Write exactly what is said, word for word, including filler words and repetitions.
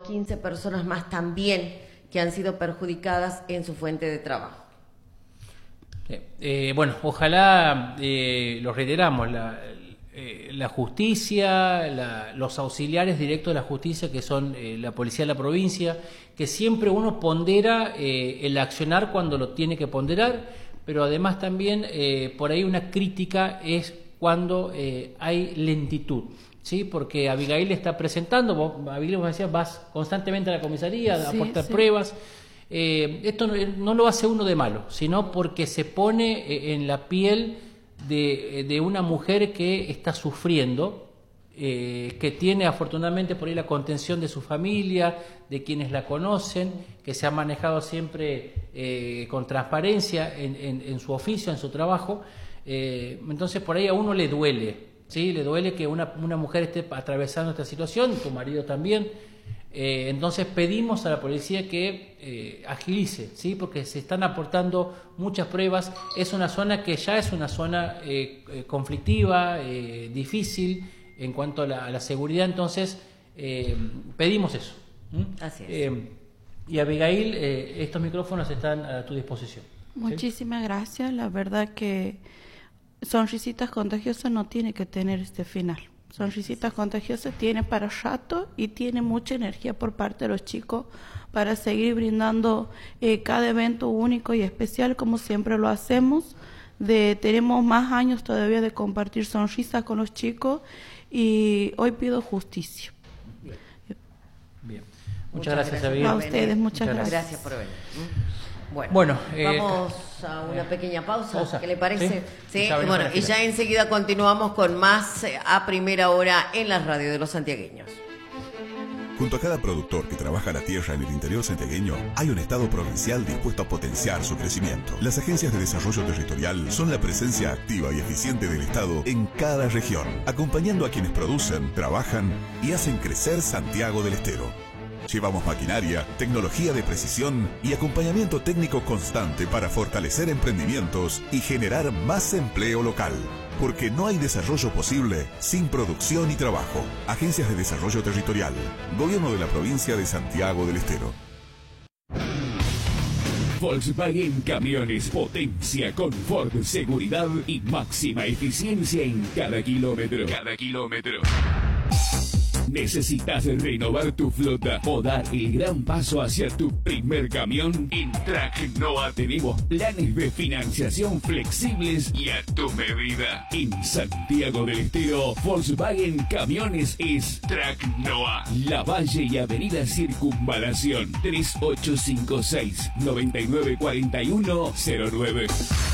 quince personas más también que han sido perjudicadas en su fuente de trabajo. Eh, bueno, ojalá, eh, lo reiteramos, la, eh, la justicia, la, los auxiliares directos de la justicia, que son eh, la policía de la provincia, que siempre uno pondera eh, el accionar cuando lo tiene que ponderar, pero además también eh, por ahí una crítica es cuando eh, hay lentitud, ¿sí? Porque Abigail está presentando, vos, Abigail, vos decías, vas constantemente a la comisaría a Sí, aportar sí. pruebas. Eh, esto no, no lo hace uno de malo, sino porque se pone eh, en la piel de, de una mujer que está sufriendo, eh, que tiene afortunadamente por ahí la contención de su familia, de quienes la conocen, que se ha manejado siempre eh, con transparencia en, en, en su oficio, en su trabajo. Eh, entonces por ahí a uno le duele, ¿sí? Le duele que una, una mujer esté atravesando esta situación, tu marido también. Eh, entonces pedimos a la policía que eh, agilice, ¿sí? Porque se están aportando muchas pruebas. Es una zona que ya es una zona eh, eh, conflictiva, eh, difícil en cuanto a la, a la seguridad, entonces eh, pedimos eso. ¿Mm? Así es. Eh, y Abigail, eh, estos micrófonos están a tu disposición. ¿Sí? Muchísimas gracias. La verdad que Sonrisitas Contagiosas no tiene que tener este final. Sonrisitas Contagiosas tiene para rato y tiene mucha energía por parte de los chicos para seguir brindando eh, cada evento único y especial como siempre lo hacemos. De, tenemos más años todavía de compartir sonrisas con los chicos y hoy pido justicia. Bien. Bien. Muchas, Muchas gracias, gracias Abigail. A ustedes, muchas Muchas gracias. Gracias por venir. Bueno, Bueno, eh, vamos a una pequeña pausa, pausa. ¿qué le parece? Sí. Sí, Ya venimos bueno, a la y final. ya enseguida continuamos con más eh, a primera hora en la radio de los santiagueños. Junto a cada productor que trabaja la tierra en el interior santiagueño, hay un Estado provincial dispuesto a potenciar su crecimiento. Las agencias de desarrollo territorial son la presencia activa y eficiente del Estado en cada región, acompañando a quienes producen, trabajan y hacen crecer Santiago del Estero. Llevamos maquinaria, tecnología de precisión y acompañamiento técnico constante para fortalecer emprendimientos y generar más empleo local. Porque no hay desarrollo posible sin producción y trabajo. Agencias de Desarrollo Territorial. Gobierno de la provincia de Santiago del Estero. Volkswagen Camiones, potencia, confort, seguridad y máxima eficiencia en cada kilómetro. Cada kilómetro. ¿Necesitas renovar tu flota o dar el gran paso hacia tu primer camión? En Tracnoa tenemos planes de financiación flexibles y a tu medida. En Santiago del Estero, Volkswagen Camiones es Tracnoa. La Valle y Avenida Circunvalación. tres ocho cinco seis, nueve nueve cuatro uno cero nueve.